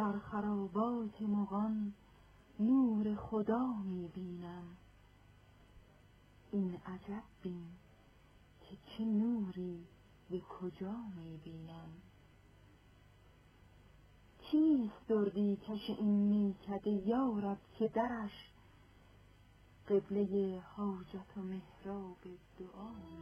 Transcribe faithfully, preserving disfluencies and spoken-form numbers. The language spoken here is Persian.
در خرابات مغان نور خدا می بینم. این عجب بین که چه نوری به کجا می بینم. چیست دردی کش این میکده یارب که درش قبله حاجت و محراب دعا